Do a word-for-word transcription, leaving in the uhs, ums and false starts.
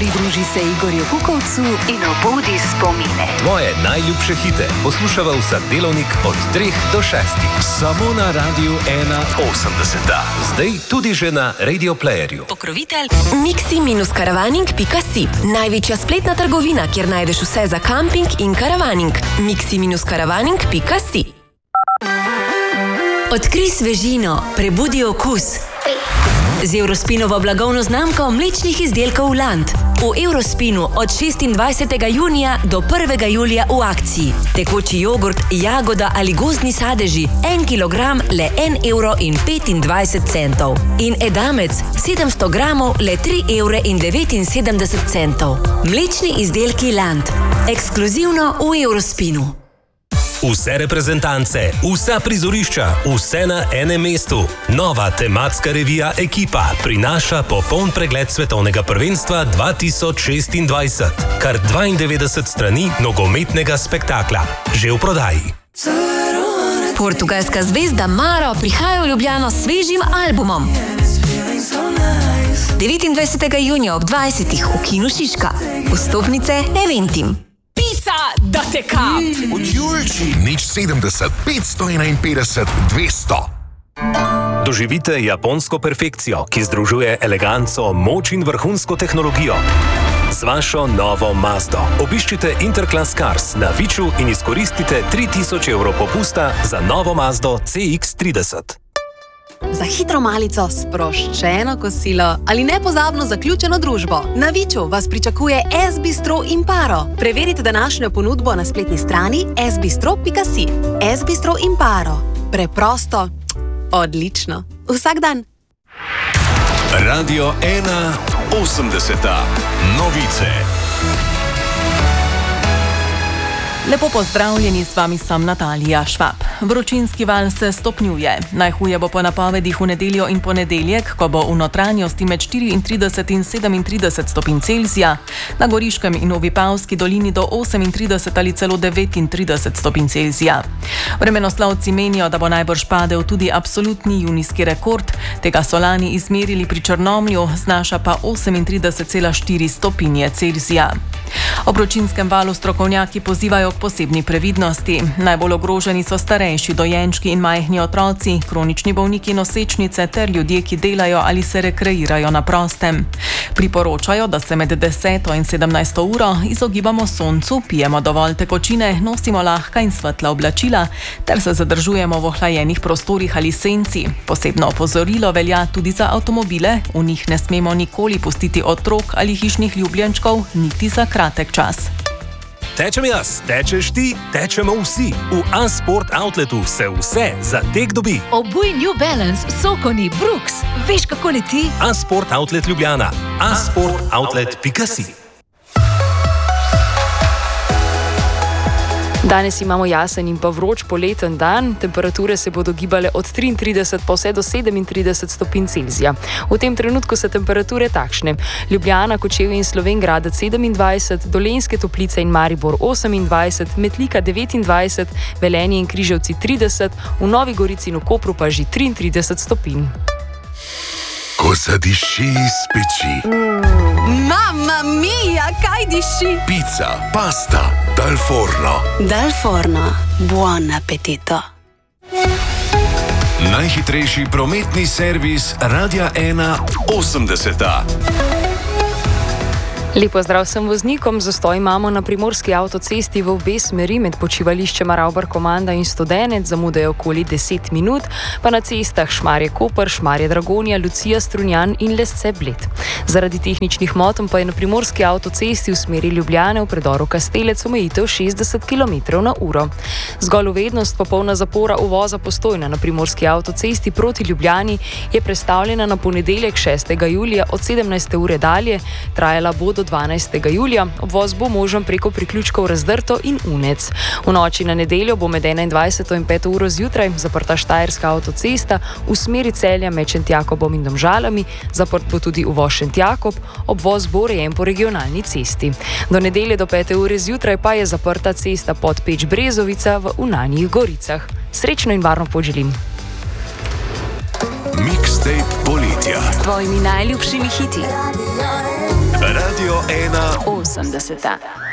Pridruži se Igorju Kukovcu in obudi spomine. Tvoje najljubše hite poslušava vsak delovnik od treh do šestih. Samo na Radiu ena osemdeset. Zdaj tudi že na Radio Playerju. Pokrovitelj miksi dash caravaning pika si. Največja spletna trgovina, kjer najdeš vse za kamping in karavaning. miksi dash caravaning pika si. Odkrij svežino, prebudi okus. Z Eurospinovo blagovno znamko mlečnih izdelkov Land. V Eurospinu od šestindvajsetega junija do prvega julija v akciji. Tekoči jogurt, jagoda ali gozdni sadeži, en kilogram le en evro in petindvajset centov. In edamec, sedemsto gramov, le tri evre in devetinsedemdeset centov. Mlečni izdelki Land. Ekskluzivno v Eurospinu. Vse reprezentance, vsa prizorišča, vse na enem mestu. Nova tematska revija Ekipa prinaša popoln pregled svetovnega prvenstva dva tisoč šestindvajset. Kar dvaindevetdeset strani nogometnega spektakla. Že v prodaji. Portugalska zvezda Maro prihaja v Ljubljano s svežim albumom. devetindvajsetega junija ob dvajsetih v Kinu Šiška. Vstopnice Eventim. Da te kap! Od Julči! Nič sedemdeset, petsto enainpetdeset, dvesto. Doživite japonsko perfekcijo, ki združuje eleganco, moč in vrhunsko tehnologijo. Z vašo novo Mazdo. Obiščite Interclass Cars na Viču in izkoristite tri tisoč evrov popusta za novo Mazdo C X trideset. Za hitro malico, sproščeno kosilo ali nepozabno zaključeno družbo. Na Viču vas pričakuje S Bistro Imparo. Preverite današnjo ponudbo na spletni strani s bistro pika si. S Bistro Imparo. Preprosto, odlično. Vsak dan. Radio ena osemdeset. Novice. Lepo pozdravljeni, s vami sem Natalija Švab. Vročinski val se stopnjuje. Najhuje bo po napovedih v nedeljo in ponedeljek, ko bo v notranjosti med štiriintrideset in sedemintrideset stopinj Celzija, na Goriškem in v Vipavski dolini do osemintrideset ali celo devetintrideset stopinj Celzija. Vremenoslovci menijo, da bo najbrž padel tudi absolutni junijski rekord, tega so lani izmerili pri Črnomlju, znaša pa osemintrideset cela štiri stopinje Celzija. Ob vročinskem valu strokovnjaki pozivajo k posebni previdnosti. Najbolj ogroženi so starejši, dojenčki in majhni otroci, kronični bolniki nosečnice ter ljudje, ki delajo ali se rekreirajo na prostem. Priporočajo, da se med deseto in sedemnajsto uro izogibamo soncu, pijemo dovolj tekočine, nosimo lahka in svetla oblačila ter se zadržujemo v ohlajenih prostorih ali senci. Posebno opozorilo velja tudi za avtomobile, v njih ne smemo nikoli pustiti otrok ali hišnih ljubljenčkov, niti za kratek čas. Tečem jaz, tečeš ti, tečemo vsi. V A-Sport Outletu se vse za tek dobi. Obuj New Balance, Sokoni, Brooks. Veš, kako leti? A-Sport Outlet Ljubljana. a sport outlet pika si. Danes imamo jasen in pa vroč poleten dan, temperature se bodo gibale od triintrideset pa vse do sedemintrideset stopinj Celzija. V tem trenutku so temperature takšne: Ljubljana, Kočevje in Slovenj Gradec sedemindvajset, Dolenjske Toplice in Maribor osemindvajset, Metlika devetindvajset, Velenje in Križevci trideset, v Novi Gorici in v Kopru pa že triintrideset stopinj. Ko zadiši iz peči. Mm, Mamma mia, kaj diši? Pizza, pasta, dal forno. Dal forno, buon appetito. Najhitrejši prometni servis Radia ena osemdeset. Lepo zdrav vsem voznikom. Zastoj imamo na primorski avtocesti v obe smeri med počivališčema Ravbar-Komanda in Studenec, zamudajo okoli deset minut, pa na cestah Šmarje-Koper, Šmarje-Dragonja, Lucija-Strunjan in Lesce-Bled. Zaradi tehničnih motenj pa je na primorski avtocesti v smeri Ljubljane v predoru Kastelec omejitev šestdeset kilometrov na uro. Zgolj uvednost popolna zapora uvoza Postojna na primorski avtocesti proti Ljubljani je prestavljena na ponedeljek šestega julija od sedemnajste ure dalje, trajala bo do dvanajstega julija, obvoz bo možen preko priključkov Razdrto in Unec. V noči na nedeljo bo med enaindvajseto in peto uro zjutraj zaprta Štajerska avtocesta v smeri Celja med Šentjakobom in Domžalami, zaprt bo tudi uvoz Šentjakob, obvoz bo urejen po regionalni cesti. Do nedelje do pete ure zjutraj pa je zaprta cesta pod Peč-Brezovica v Unanjih Goricah. Srečno in varno pot želim. Mixtape poletja s tvojimi najljubšimi hiti. Radio ena osemdeseta.